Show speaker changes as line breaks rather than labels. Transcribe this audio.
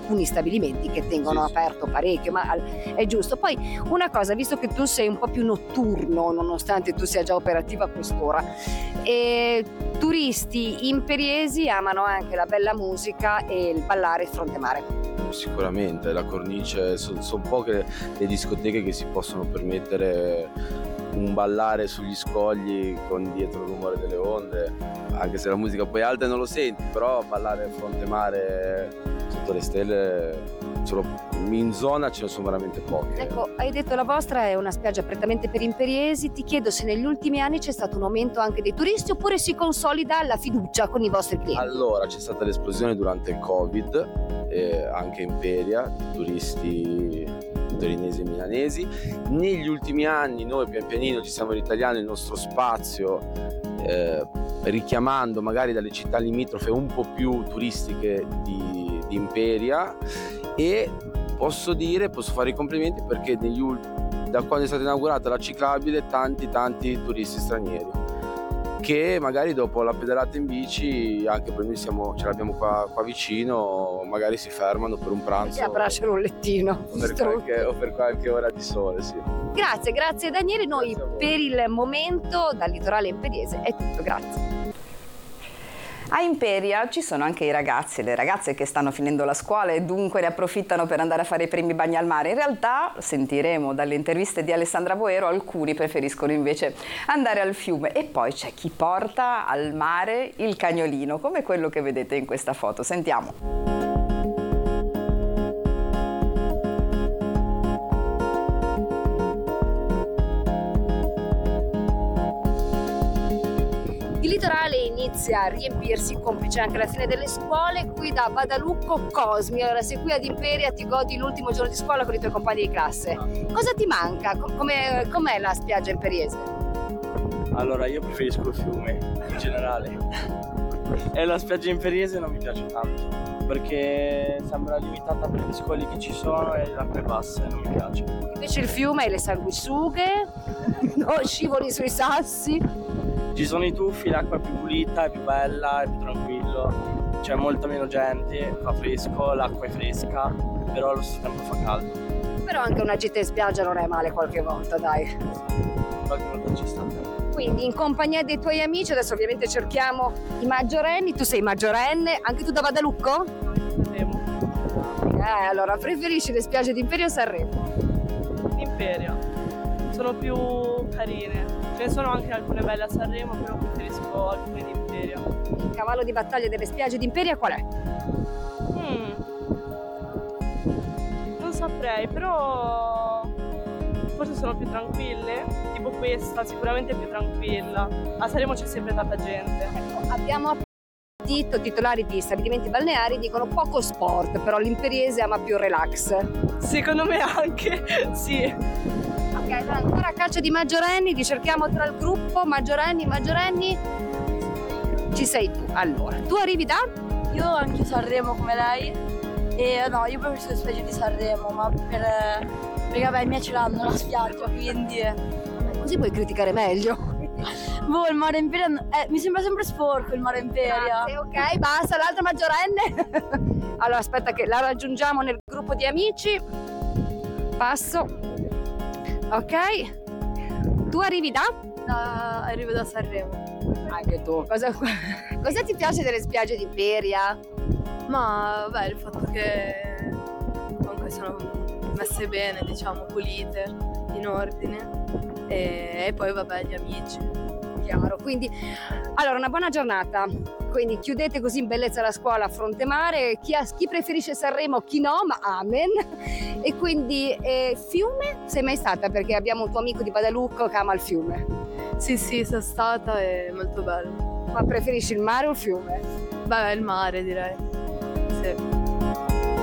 alcuni stabilimenti che tengono aperto parecchio, ma è giusto. Poi una cosa, visto che tu sei un po' più notturno, nonostante tu sia già operativa a quest'ora, e turisti imperiesi amano anche la bella musica e il ballare fronte mare.
Sicuramente, la cornice, sono poche le discoteche che si possono permettere un ballare sugli scogli con dietro il rumore delle onde, anche se la musica poi è alta e non lo senti, però ballare fronte mare sotto le stelle in zona ce ne sono veramente poche.
Ecco, hai detto la vostra è una spiaggia prettamente per imperiesi, ti chiedo se negli ultimi anni c'è stato un aumento anche dei turisti oppure si consolida la fiducia con i vostri clienti?
Allora, c'è stata l'esplosione durante il Covid, anche Imperia, turisti torinesi e milanesi. Negli ultimi anni noi pian pianino ci stiamo ritagliando il nostro spazio, richiamando magari dalle città limitrofe un po' più turistiche di Imperia, e posso fare i complimenti perché da quando è stata inaugurata la ciclabile tanti turisti stranieri che magari dopo la pedalata in bici, anche per noi ce l'abbiamo qua vicino, magari si fermano per un pranzo
e abbracciano un lettino
o per qualche ora di sole, sì.
Grazie Daniele, noi per il momento dal litorale imperiese è tutto, grazie. A Imperia ci sono anche i ragazzi e le ragazze che stanno finendo la scuola e dunque ne approfittano per andare a fare i primi bagni al mare. In realtà, sentiremo dalle interviste di Alessandra Boero, alcuni preferiscono invece andare al fiume, e poi c'è chi porta al mare il cagnolino, come quello che vedete in questa foto. Sentiamo. Il litorale inizia a riempirsi, complice anche la fine delle scuole. Qui da Badalucco Cosmi. Allora, sei qui ad Imperia, ti godi l'ultimo giorno di scuola con i tuoi compagni di classe. Cosa ti manca? Com'è la spiaggia imperiese?
Allora, io preferisco il fiume in generale e la spiaggia imperiese non mi piace tanto perché sembra limitata per gli scogli che ci sono e l'acqua è bassa e non mi piace.
Invece il fiume e le sanguisughe, no, scivoli sui sassi.
Ci sono i tuffi, l'acqua è più pulita, è più bella, è più tranquillo, c'è molta meno gente, fa fresco, l'acqua è fresca, però allo stesso tempo fa caldo.
Però anche una gita in spiaggia non è male qualche volta, dai.
Qualche volta ci sta.
Quindi in compagnia dei tuoi amici, adesso ovviamente cerchiamo i maggiorenni, tu sei maggiorenne, anche tu da Badalucco?
Sanremo.
Allora, preferisci le spiagge di Imperia o Sanremo?
Imperia, sono più carine. Ce ne sono anche alcune belle a Sanremo, però preferisco alcune di Imperia.
Il cavallo di battaglia delle spiagge di Imperia qual è?
Non saprei, però forse sono più tranquille. Tipo questa, sicuramente è più tranquilla. A Sanremo c'è sempre tanta gente.
Ecco, abbiamo appena titolari di stabilimenti balneari dicono poco sport, però l'imperiese ama più relax.
Secondo me anche, sì.
Ok, allora ancora a calcio di maggiorenni, ti cerchiamo tra il gruppo, maggiorenni. Ci sei tu. Allora, tu arrivi da?
Io anche Sanremo come lei. E no, io preferisco le spiagge di Sanremo, ma perché vabbè, i miei ce l'hanno la spiaggia, quindi
così puoi criticare meglio.
il mare Imperia mi sembra sempre sporco il mare Imperia.
Grazie, ok, basta, l'altra maggiorenne. Allora aspetta che la raggiungiamo nel gruppo di amici. Passo. Ok, tu arrivi da?
Arrivo da Sanremo.
Anche tu. Cosa ti piace delle spiagge di Imperia?
Ma vabbè, il fatto che comunque sono messe bene, diciamo, pulite, in ordine, e poi vabbè, gli amici.
Chiaro, quindi allora una buona giornata. Quindi chiudete così in bellezza la scuola a fronte mare, chi preferisce Sanremo, chi no, ma amen. E quindi fiume, sei mai stata? Perché abbiamo un tuo amico di Badalucco che ama il fiume.
Sì, sono stata, è molto bello.
Ma preferisci il mare o il fiume?
Beh, il mare direi, sì.